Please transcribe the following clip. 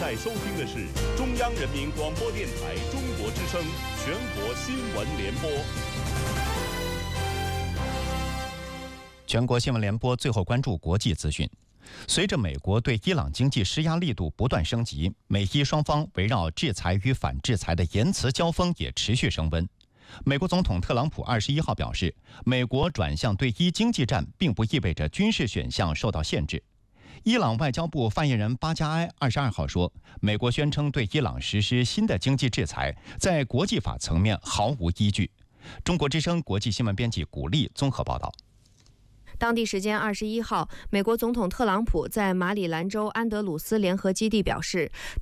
在收听的是中央人民广播电台中国之声全国新闻联播。 全国新闻联播最后关注国际资讯。随着美国对伊朗经济施压力度不断升级，美伊双方围绕制裁与反制裁的言辞交锋也持续升温。美国总统特朗普21号表示，美国转向对伊经济战并不意味着军事选项受到限制。伊朗外交部发言人巴加埃22号说，美国宣称对伊朗实施新的经济制裁，在国际法层面毫无依据。中国之声国际新闻编辑古丽综合报道。 当地时间21号，美国总统特朗普在马里兰州安德鲁斯联合基地表示，